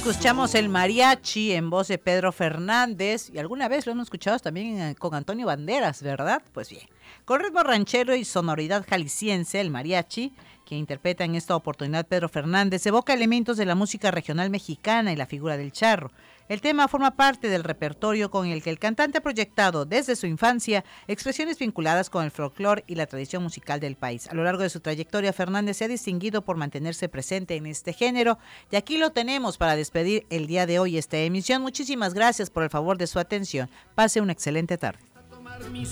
Escuchamos el mariachi en voz de Pedro Fernández y alguna vez lo hemos escuchado también con Antonio Banderas, ¿verdad? Pues bien, con ritmo ranchero y sonoridad jalisciense, el mariachi, que interpreta en esta oportunidad Pedro Fernández, evoca elementos de la música regional mexicana y la figura del charro. El tema forma parte del repertorio con el que el cantante ha proyectado desde su infancia expresiones vinculadas con el folclore y la tradición musical del país. A lo largo de su trayectoria, Fernández se ha distinguido por mantenerse presente en este género y aquí lo tenemos para despedir el día de hoy esta emisión. Muchísimas gracias por el favor de su atención. Pase una excelente tarde.